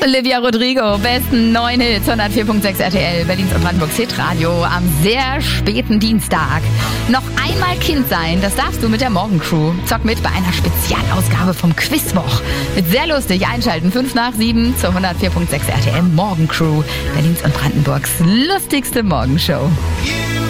Olivia Rodrigo, besten 9 Hits, 104.6 RTL, Berlins und Brandenburgs Hitradio am sehr späten Dienstag. Noch einmal Kind sein, das darfst du mit der Morgencrew. Zock mit bei einer Spezialausgabe vom Quizwoch. Wird sehr lustig, einschalten, 5 nach 7 zur 104.6 RTL Morgencrew, Berlins und Brandenburgs lustigste Morgenshow.